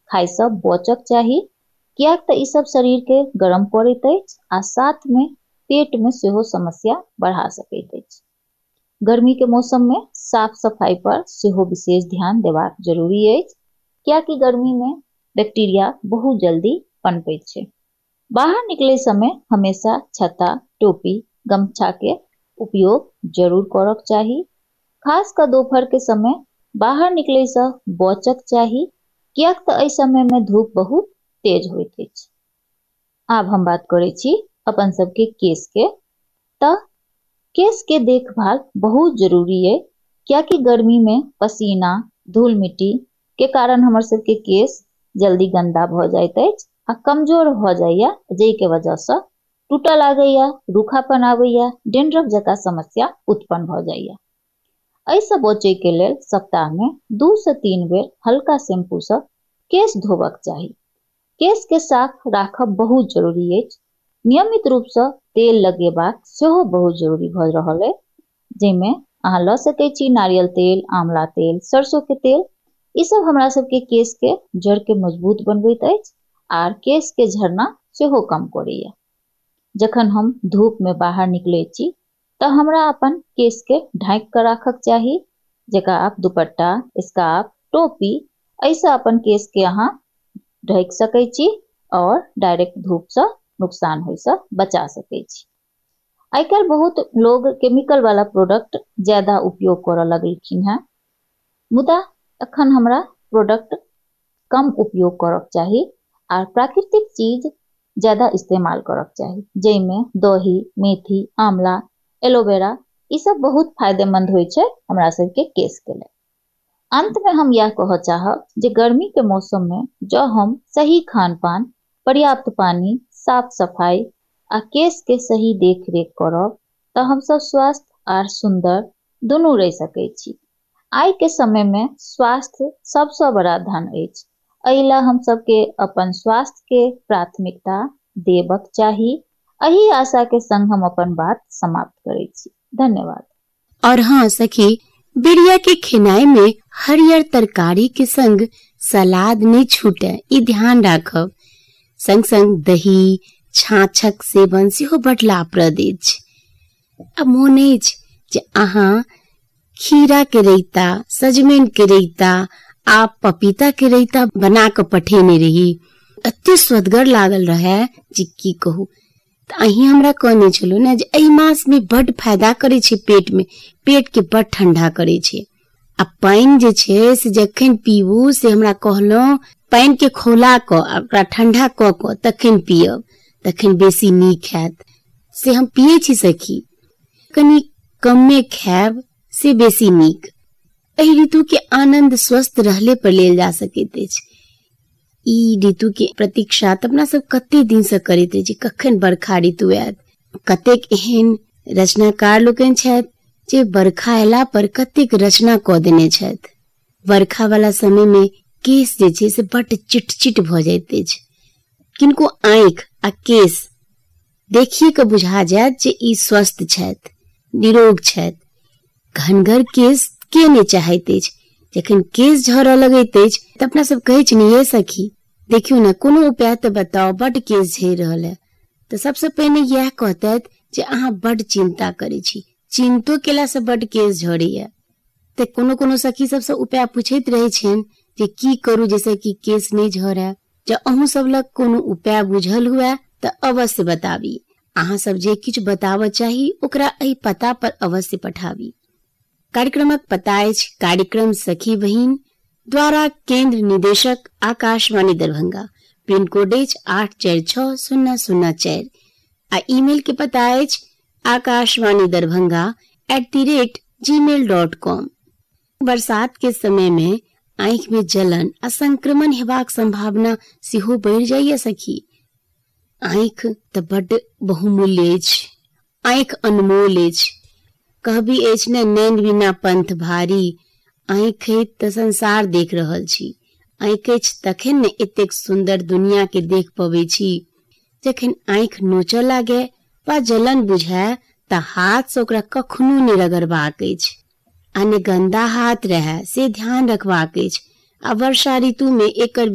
खाइ से बचक चाही, कियाक त ई सब शरीर के गरम करैत अछि आ साथ में पेट में सेहो समस्या बढ़ा सकैत अछि। गर्मी के मौसम में साफ सफाई पर सेहो विशेष ध्यान देबाक जरूरी अछि, कियाकि गर्मी में बैक्टीरिया बहुत जल्दी पनपैत छै। बाहर निकले समय हमेशा छत्ता, टोपी, गमछा के उपयोग जरूर करक चाही। खास कर दोपहर के समय बाहर निकले से बचक चाही, कियाक त एहि समय में धूप बहुत तेज होइत अछि। आब हम बात करै छी अपन सबके केस के। त केस के देखभाल बहुत जरूरी है, कियाकि गर्मी में पसीना, धूल मिट्टी के कारण हमर सबके केस जल्दी गंदा भ जाइत अछि आ कमजोर भ जाइया, जै के वजह से टूटऽ लागैया, रूखापन आबैया, डेंड्रफ जकाँ समस्या उत्पन्न भ जाइया। ऐसे बचे के लेल सप्ताह में 2 से 3 बेर हल्का शैम्पू से केस धोबक चाही। केस के साफ राखब बहुत जरूरी अछि। नियमित रूप से तेल लगेबाक सेहो बहुत जरूरी भ रहल है, जैमे अहाँ ल सकै छी नारियल तेल, आंवला तेल, सरसों के तेल। ई सब हमरा सबके केस के जड़ के मजबूत बनबैत अछि आर केस के झड़ना सेहो कम करैया। जखन हम धूप में बाहर निकले छी त हमरा अपन केस के ढाँक के राखक चाही, जेकरा आप दुपट्टा, स्कार्फ, टोपी ऐसे अपन केस के अहाँ ढक सकै छी और डायरेक्ट धूप से नुकसान होय से बचा सकै छी। आजकल बहुत लोग केमिकल वाला प्रोडक्ट ज्यादा उपयोग करऽ लगलखिन हैं, मुदा अखन हमरा प्रोडक्ट कम उपयोग करक चाही और प्राकृतिक चीज ज्यादा इस्तेमाल करक चाही, जैमे दही, मेथी, आंवला, एलोवेरा ई सब बहुत फायदेमंद होय छै हमरा सबके केस के लिए। अंत में हम यह कह चाहब जे गर्मी के मौसम में जो हम सही खान पान, पर्याप्त पानी, साफ सफाई आ केस के सही देख रेख करब त हम सब स्वस्थ और सुंदर दोनों रह सकै छी। आइ के समय में स्वास्थ्य सबसे बड़ा धन अछि, एहिला हम सबके अपन स्वास्थ्य के प्राथमिकता देबक चाही। एही आशा के संग हम अपन बात समाप्त करै छी। धन्यवाद। और हाँ सखी, बिरिया के खेनाई में हरियर तरकारी के संग सलाद नहीं छूटे, ई ध्यान राखब। संग संग दही, छाछक सेवन सेहो बड लाभप्रद अछि। अब मोन अछि जे अहाँ खीरा के रायता, सजमनि के रायता आ पपीता के रायता बना के पठेने रही, एते स्वदगर लागल रहे जे की कहू। त अही हमरा कहने छलो ने जे एहि मास में बड फायदा करे छै पेट में, पेट के बड ठंडा करे छै। आ पानी जे छै से जखन पीबू से हमरा कहलहुं पानी के खौला क ओकरा ठंडा क क तखन पियब, तखन बेसी नीक हैत। से हम पिए छी सखी, कनी कमे खायब से बेसी नीक। एहि ऋतु के आनंद स्वस्थ रहले पर लेल जा सकैत अछि। ई ऋतु के प्रतीक्षा त अपना सब कते दिन से करैत रही, कखन बरखा ऋतु आयत। कतेक एहन रचनाकार लोकनि छथि जे बरखा एला पर कतेक रचना क देने छथि। बरखा वाला समय में केस जे छै से बड चिटचिट भ जाइत अछि। किनको आंखि आ केस देखिए के बुझा जायत जे ई स्वस्थ छथि, निरोग छथि। घनगर केस के नहीं चाहैत अछि। जखन केस झड़ऽ लगैत अछि त अपना सब कहै छी ने, ये सखी देखियो ना कोनो उपाय तो बताओ, बड केस झड़ रहल है। तो सबसे पहिने यह कहतैत जे अहाँ बड चिंता करे छी, चिंतो केला से बड केस झड़ैया। ते कोनो कोनो सखी सबसे उपाय पूछैत रहे छन जे की करू जैसे कि केस नहीं झड़े। जब अहूँ सब लग कोनो उपाय बुझल हुए तो अवश्य बताबी। अहाँ सब जे किछ बताबऽ चाही ओकरा एहि पता पर अवश्य पठाबी। कार्यक्रमक पता अछि कार्यक्रम सखी बहिन, द्वारा केंद्र निदेशक आकाशवाणी दरभंगा, पिन कोड अछि 846004 आ ईमेल के पता अछि akashwanidarbhanga@gmail.com। बरसात के समय में आंख में जलन आ संक्रमण हेबाक संभावना सेहो बढ़ि जाइए सखी। आंख त बड बहुमूल्य अछि, आंख अनमोल अछि। कहबी अछि ने नैन बिना पंथ भारी, आंख है त संसार देख रहल छी। आंख अछि तखन ने एतेक सुंदर दुनिया के देख पबै छी। जखन आंख नोचऽ लागे वा जलन बुझाय त हाथ से ओकरा कखनो नहीं रगड़बाक अछि। आ ने गंदा हाथ रहे से ध्यान रखबाक अछि। आ वर्षा ऋतु में एकर